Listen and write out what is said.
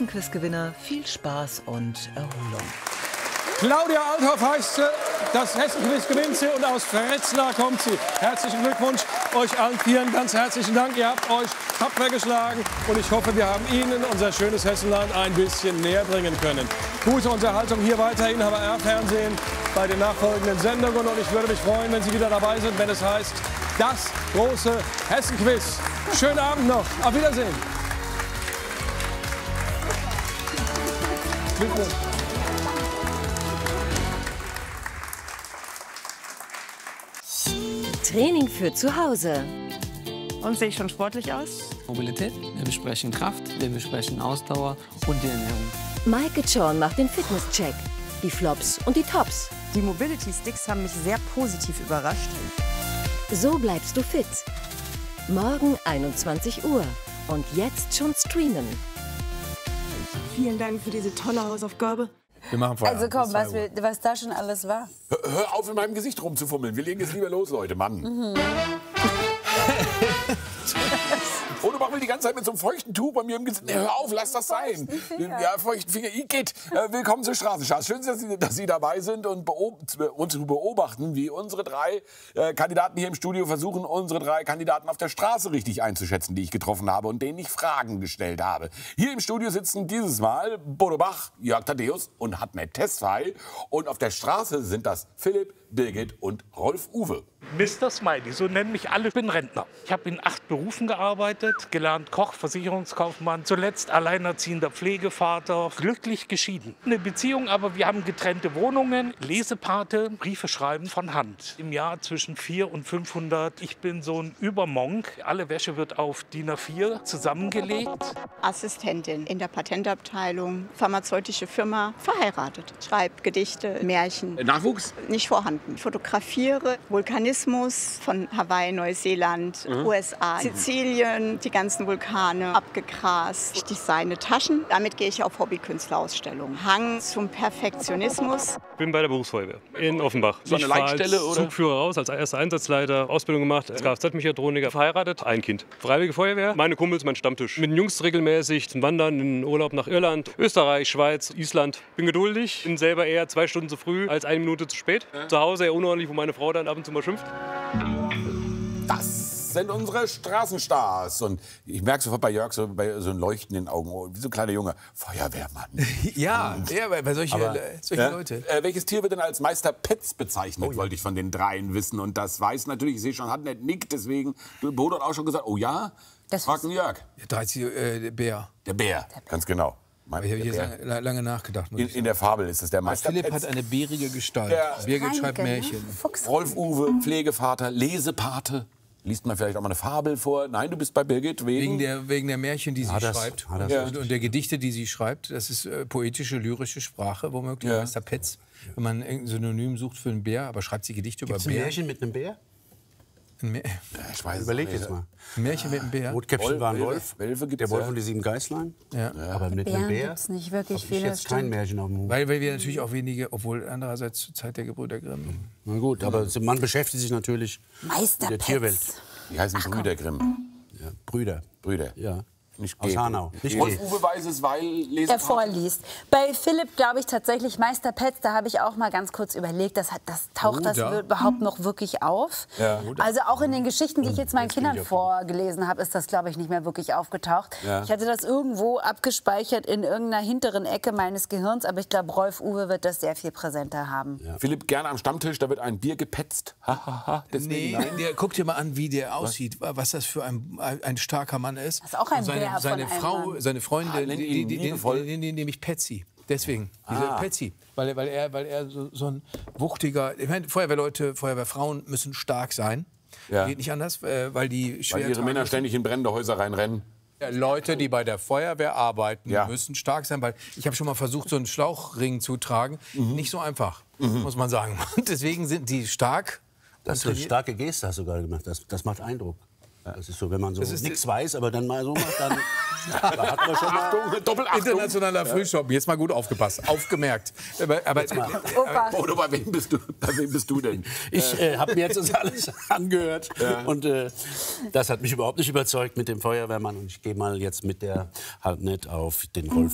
Hessenquiz-Gewinner viel Spaß und Erholung. Claudia Althoff heißt sie, das Hessenquiz gewinnt sie und aus Fretzlar kommt sie. Herzlichen Glückwunsch euch allen vieren, ganz herzlichen Dank. Ihr habt euch tapfer geschlagen und ich hoffe, wir haben Ihnen unser schönes Hessenland ein bisschen näher bringen können. Gute Unterhaltung hier weiterhin, HWR-Fernsehen bei den nachfolgenden Sendungen und ich würde mich freuen, wenn Sie wieder dabei sind, wenn es heißt, das große Hessenquiz. Schönen Abend noch, auf Wiedersehen. Glückwunsch. Training für zu Hause. Und sehe ich schon sportlich aus? Mobilität, wir besprechen Kraft, wir besprechen Ausdauer und die Ernährung. Maike Zorn macht den Fitnesscheck. Die Flops und die Tops. Die Mobility Sticks haben mich sehr positiv überrascht. So bleibst du fit. Morgen 21 Uhr. Und jetzt schon streamen. Vielen Dank für diese tolle Hausaufgabe. Wir machen Feierabend. Also komm, was da schon alles war. Hör auf, in meinem Gesicht rumzufummeln. Wir legen jetzt lieber los, Leute, Mann. Odobach will die ganze Zeit mit so einem feuchten Tuch bei mir im Gesicht. Nee, hör auf, lass das sein. Ja, feuchten Finger. Igitt. Willkommen zur Straßenschatz. Schön, dass Sie dabei sind und uns beobachten, wie unsere drei Kandidaten hier im Studio versuchen, unsere drei Kandidaten auf der Straße richtig einzuschätzen, die ich getroffen habe und denen ich Fragen gestellt habe. Hier im Studio sitzen dieses Mal Bodo Bach, Jörg Thaddeus und Hadmet Tesfaye. Und auf der Straße sind das Philipp, Birgit und Rolf Uwe. Mr. Smiley, so nennen mich alle. Ich bin Rentner. Ich habe in 8 Berufen gearbeitet, gelernt Koch, Versicherungskaufmann, zuletzt alleinerziehender Pflegevater, glücklich geschieden. Eine Beziehung, aber wir haben getrennte Wohnungen, Lesepate, Briefe schreiben von Hand. Im Jahr zwischen 400 und 500. Ich bin so ein Übermonk. Alle Wäsche wird auf DIN A4 zusammengelegt. Assistentin in der Patentabteilung, pharmazeutische Firma, verheiratet. Schreibe Gedichte, Märchen. Nachwuchs? Nicht vorhanden. Fotografiere Vulkanismus von Hawaii, Neuseeland, USA, Sizilien, die ganzen Vulkane abgegrast. Ich designe Taschen. Damit gehe ich auf Hobbykünstler-Ausstellungen. Hang zum Perfektionismus. Ich bin bei der Berufsfeuerwehr in Offenbach. So eine Leitstelle, als oder? Zugführer raus, als erster Einsatzleiter, Ausbildung gemacht, als Kfz-Mechatroniker, verheiratet, ein Kind. Freiwillige Feuerwehr, meine Kumpels, mein Stammtisch. Mit den Jungs regelmäßig zum Wandern, in Urlaub nach Irland, Österreich, Schweiz, Island. Bin geduldig, bin selber eher 2 Stunden zu früh als 1 Minute zu spät. Zu Hause eher unordentlich, wo meine Frau dann ab und zu mal schimpft. Das sind unsere Straßenstars. Und ich merke sofort bei Jörg so ein Leuchten in den Augen. Oh, wie so ein kleiner Junge. Feuerwehrmann. Ja, bei solchen Leute. Welches Tier wird denn als Meister Petz bezeichnet, wollte ich von den dreien wissen. Und das weiß natürlich, ich sehe schon, Hadmet nickt. Deswegen, Bodo hat auch schon gesagt, oh ja? Fragt Jörg. Der Bär. Der Bär, ganz genau. Ich habe hier lange nachgedacht. In der Fabel ist es der Meister Philipp Petz. hat eine bärige Gestalt. Birgit schreibt Märchen. Rolf Uwe, Pflegevater, Lesepate. Liest man vielleicht auch mal eine Fabel vor? Nein, du bist bei Birgit wegen der Märchen, die sie schreibt. Und der Gedichte, die sie schreibt. Das ist poetische, lyrische Sprache, womöglich. Ja. Meister Petz. Wenn man ein Synonym sucht für einen Bär, aber schreibt sie Gedichte über Bär. Ein Märchen mit einem Bär? Ich weiß Überleg jetzt mal. Ein Märchen mit einem Bär? Rotkäppchen war ein Wolf. Wölfe gibt's der Wolf und die 7 Geißlein. Ja. Aber mit einem Bär gibt's nicht wirklich hab viele. ich jetzt kein Märchen auf dem Hut. Weil wir natürlich auch wenige, obwohl andererseits zur Zeit der Gebrüder Grimm. Na gut, aber man beschäftigt sich natürlich mit der Tierwelt. Die heißen Brüder Grimm. Ja, Brüder. Ja. Nicht aus Hanau. Rolf Uwe weiß es, weil er vorliest. Bei Philipp glaube ich tatsächlich Meister Petz, da habe ich auch mal ganz kurz überlegt, taucht das überhaupt noch wirklich auf? Ja. Also auch in den Geschichten, die ich jetzt meinen Kindern vorgelesen habe, ist das glaube ich nicht mehr wirklich aufgetaucht. Ja. Ich hatte das irgendwo abgespeichert in irgendeiner hinteren Ecke meines Gehirns, aber ich glaube Rolf Uwe wird das sehr viel präsenter haben. Ja. Philipp, gerne am Stammtisch, da wird ein Bier gepetzt. Nee, guck dir mal an, wie der aussieht, was das für ein starker Mann ist. Das ist auch ein Bär. Seine Freundin, die nehme ich Patsy. Deswegen, Patsy. Weil er so ein wuchtiger... Ich meine, Feuerwehrfrauen müssen stark sein. Ja. Geht nicht anders, weil ihre Männer ständig in brennende Häuser reinrennen. Leute, die bei der Feuerwehr arbeiten, müssen stark sein. Weil ich habe schon mal versucht, so einen Schlauchring zu tragen. Nicht so einfach, muss man sagen. Deswegen sind die stark. Das ist eine starke Geste, hast du gerade gemacht. Das macht Eindruck. Das ist so, wenn man so nichts weiß, aber dann mal so macht, dann hat man schon Achtung, Doppelachtung. Internationaler Frühstop. Jetzt mal gut aufgepasst, aufgemerkt. Bodo, bei wem bist du denn? Ich habe mir jetzt das alles angehört und das hat mich überhaupt nicht überzeugt mit dem Feuerwehrmann. Und ich gehe mal jetzt mit der Hadmet auf den Rolf